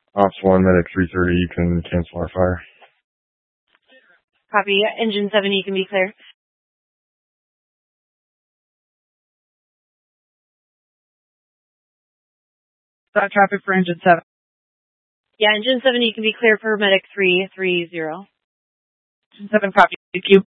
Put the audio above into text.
Ops 1, medic 330, you can cancel our fire. Copy. Engine 7, you can be clear. Stop traffic for engine 7. Yeah, engine 7, you can be clear for medic 330. Engine 7, copy. Thank you.